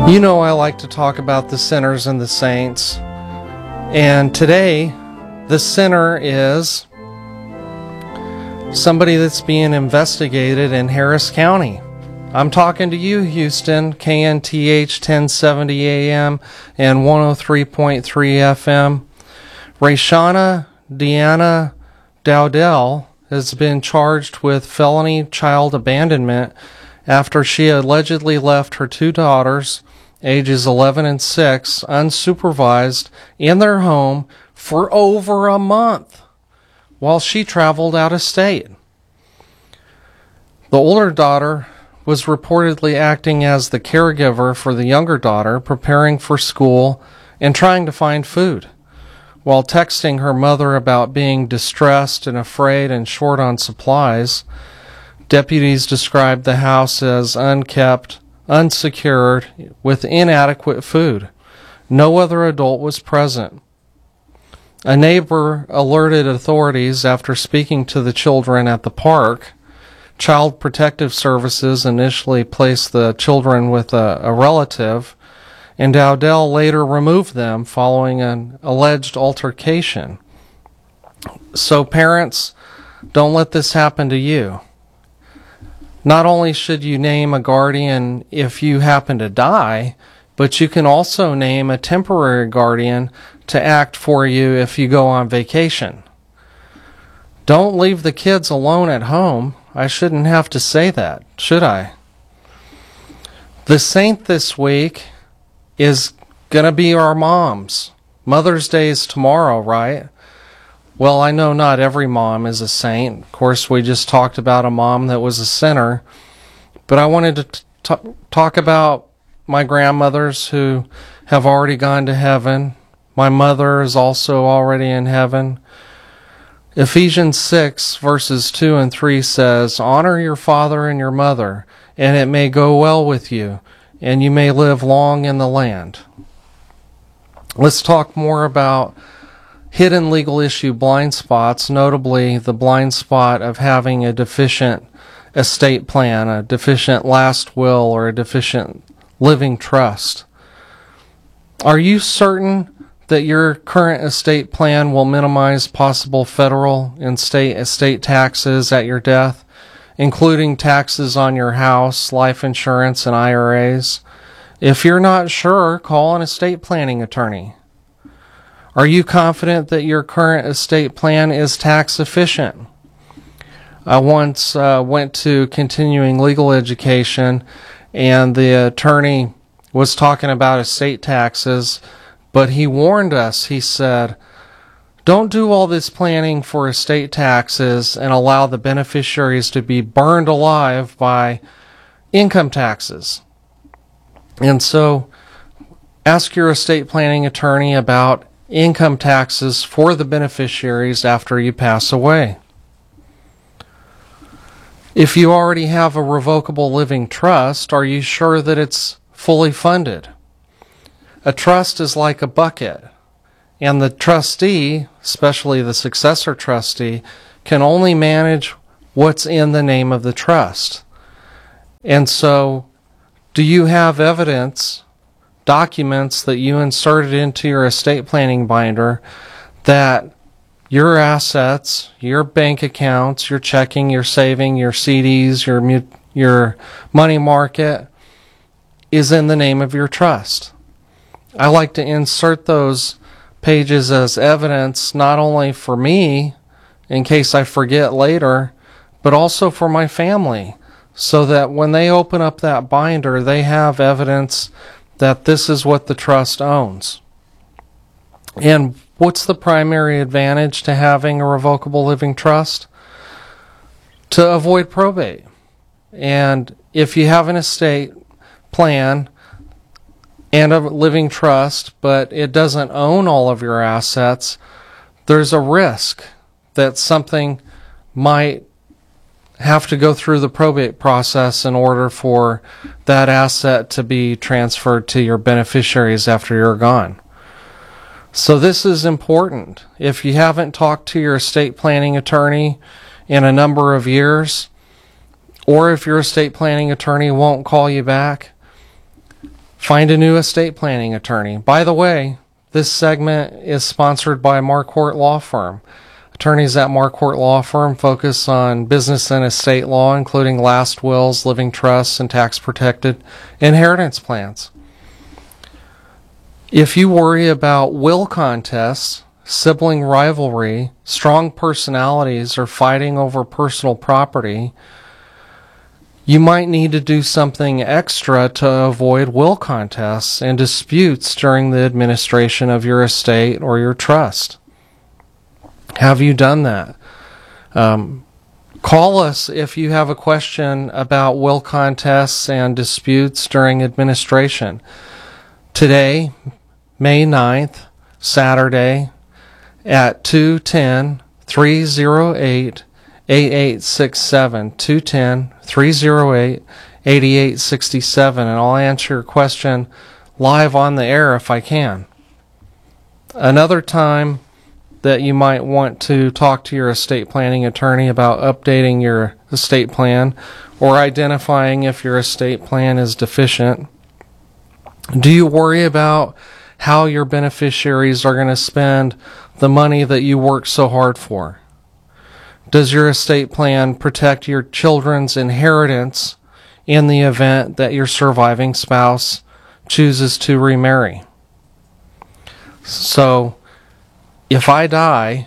You know, I like to talk about the sinners and the saints. And today, the sinner is somebody that's being investigated in Harris County. I'm talking to you, Houston, KNTH 1070 AM and 103.3 FM. Rayshana Deanna Dowdell has been charged with felony child abandonment after she allegedly left her two daughters, ages 11 and 6, unsupervised in their home for over a month while she traveled out of state. The older daughter was reportedly acting as the caregiver for the younger daughter, preparing for school and trying to find food, while texting her mother about being distressed and afraid and short on supplies. Deputies described the house as unkept, unsecured, with inadequate food. No other adult was present. A neighbor alerted authorities after speaking to the children at the park. Child Protective Services initially placed the children with a relative, and Dowdell later removed them following an alleged altercation. So parents, don't let this happen to you. Not only should you name a guardian if you happen to die, but you can also name a temporary guardian to act for you if you go on vacation. Don't leave the kids alone at home. I shouldn't have to say that, should I? The saint this week is going to be our moms. Mother's Day is tomorrow, right? Well, I know not every mom is a saint. Of course, we just talked about a mom that was a sinner. But I wanted to talk about my grandmothers who have already gone to heaven. My mother is also already in heaven. Ephesians 6, verses 2 and 3 says, "Honor your father and your mother, and it may go well with you, and you may live long in the land." Let's talk more about hidden legal issue blind spots, notably the blind spot of having a deficient estate plan, a deficient last will, or a deficient living trust. Are you certain that your current estate plan will minimize possible federal and state estate taxes at your death, including taxes on your house, life insurance, and IRAs? If you're not sure, call an estate planning attorney. Are you confident that your current estate plan is tax efficient? I once went to continuing legal education, and the attorney was talking about estate taxes, but he warned us. He said, don't do all this planning for estate taxes and allow the beneficiaries to be burned alive by income taxes. And so ask your estate planning attorney about income taxes for the beneficiaries after you pass away. If you already have a revocable living trust, are you sure that it's fully funded? A trust is like a bucket, and the trustee, especially the successor trustee, can only manage what's in the name of the trust. And so, do you have evidence, documents that you inserted into your estate planning binder that your assets, your bank accounts, your checking, your saving, your CDs, your money market is in the name of your trust? I like to insert those pages as evidence, not only for me in case I forget later, but also for my family, so that when they open up that binder, they have evidence that this is what the trust owns. And what's the primary advantage to having a revocable living trust? To avoid probate. And if you have an estate plan and a living trust, but it doesn't own all of your assets, there's a risk that something might have to go through the probate process in order for that asset to be transferred to your beneficiaries after you're gone. So this is important. If you haven't talked to your estate planning attorney in a number of years, or if your estate planning attorney won't call you back, Find a new estate planning attorney. By the way, this segment is sponsored by Marquardt Law Firm. Attorneys at Marquardt Law Firm focus on business and estate law, including last wills, living trusts, and tax-protected inheritance plans. If you worry about will contests, sibling rivalry, strong personalities, or fighting over personal property, you might need to do something extra to avoid will contests and disputes during the administration of your estate or your trust. Have you done that? Call us if you have a question about will contests and disputes during administration. Today, May 9th, Saturday, at 210-308-8867, 210-308-8867, and I'll answer your question live on the air if I can. Another time that you might want to talk to your estate planning attorney about updating your estate plan or identifying if your estate plan is deficient. Do you worry about how your beneficiaries are going to spend the money that you work so hard for? Does your estate plan protect your children's inheritance in the event that your surviving spouse chooses to remarry? So, if I die,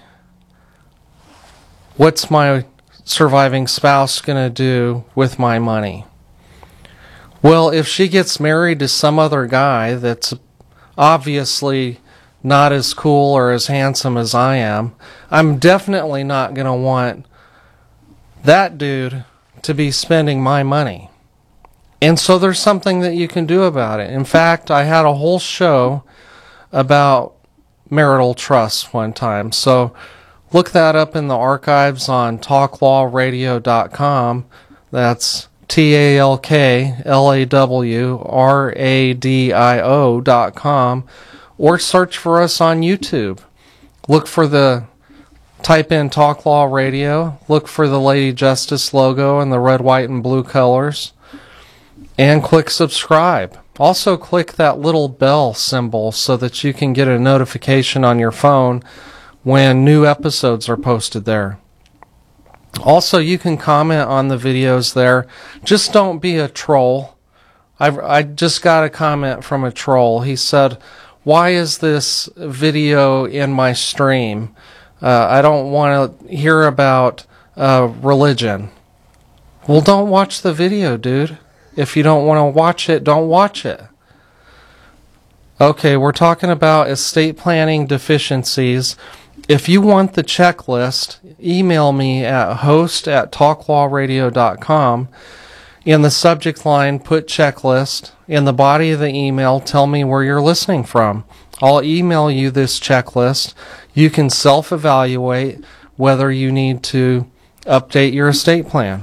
what's my surviving spouse going to do with my money? Well, if she gets married to some other guy that's obviously not as cool or as handsome as I am, I'm definitely not going to want that dude to be spending my money. And so there's something that you can do about it. In fact, I had a whole show about marital trust one time. So look that up in the archives on talklawradio.com. That's TALKLAWRADIO.com, or search for us on YouTube. Type in Talk Law Radio, look for the Lady Justice logo in the red, white, and blue colors, and click subscribe. Also click that little bell symbol so that you can get a notification on your phone when new episodes are posted there. Also, you can comment on the videos there. Just don't be a troll. I just got a comment from a troll. He said, "Why is this video in my stream? I don't want to hear about religion." Well, don't watch the video, dude. If you don't want to watch it, don't watch it. Okay, we're talking about estate planning deficiencies. If you want the checklist, email me at host@talklawradio.com. In the subject line, put checklist. In the body of the email, tell me where you're listening from. I'll email you this checklist. You can self-evaluate whether you need to update your estate plan.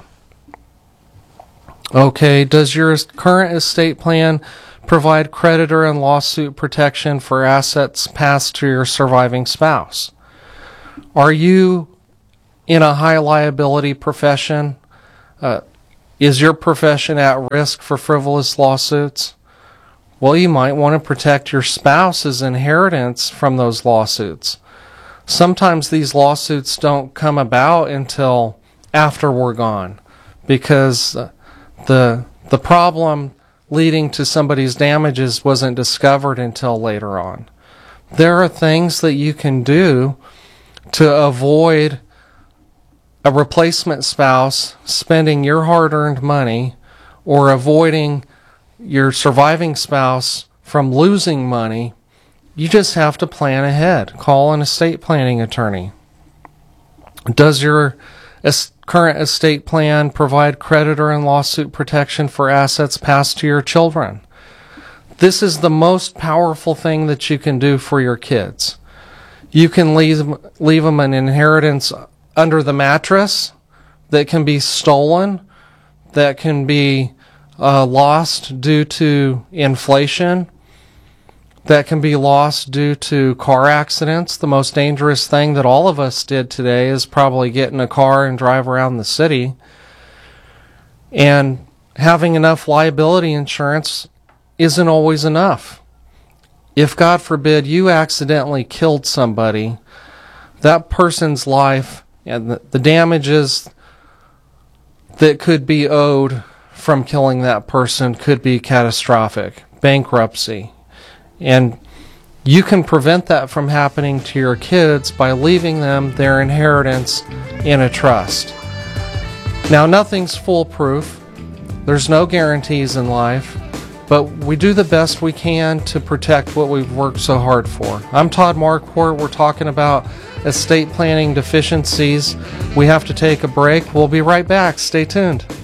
Okay, does your current estate plan provide creditor and lawsuit protection for assets passed to your surviving spouse? Are you in a high liability profession? Is your profession at risk for frivolous lawsuits? Well, you might want to protect your spouse's inheritance from those lawsuits. Sometimes these lawsuits don't come about until after we're gone, because the problem leading to somebody's damages wasn't discovered until later on. There are things that you can do to avoid a replacement spouse spending your hard-earned money, or avoiding your surviving spouse from losing money. You just have to plan ahead. Call an estate planning attorney. Does your current estate plan provide creditor and lawsuit protection for assets passed to your children? This is the most powerful thing that you can do for your kids. You can leave them an inheritance under the mattress that can be stolen, that can be lost due to inflation, that can be lost due to car accidents. The most dangerous thing that all of us did today is probably get in a car and drive around the city. And having enough liability insurance isn't always enough. If, God forbid, you accidentally killed somebody, that person's life and the damages that could be owed from killing that person could be catastrophic, bankruptcy. And you can prevent that from happening to your kids by leaving them their inheritance in a trust. Now, nothing's foolproof. There's no guarantees in life, but we do the best we can to protect what we've worked so hard for. I'm Todd Marquardt. We're talking about estate planning deficiencies. We have to take a break. We'll be right back. Stay tuned.